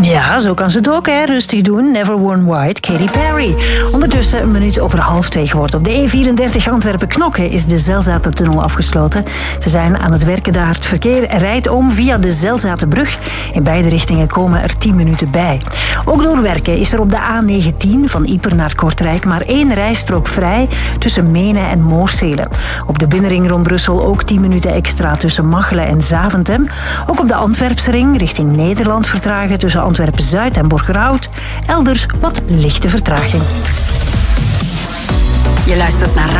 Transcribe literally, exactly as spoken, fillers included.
Ja, zo kan ze het ook, hè. Rustig doen. Never Worn White, Katy Perry. Ondertussen een minuut over half twee geworden. Op de E vierendertig Antwerpen-Knokke is de Zelzatentunnel afgesloten. Ze zijn aan het werken daar. Het verkeer rijdt om via de Zelzatenbrug. In beide richtingen komen er tien minuten bij. Ook door werken is er op de A negentien van Ieper naar Kortrijk maar één rijstrook vrij tussen Menen en Moorsele. Op de binnenring rond Brussel ook tien minuten extra tussen Machelen en Zaventem. Ook op de Antwerpsring richting Nederland vertragen tussen Antwerpen-Zuid en Borgerhout. Elders wat lichte vertraging. Je luistert naar